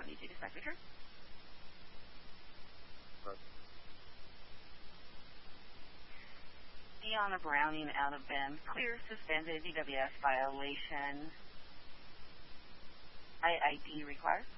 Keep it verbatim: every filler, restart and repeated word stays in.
twenty-two dispatch return. Deanna Browning out of Bend, clear suspended D W S violation. I I D required.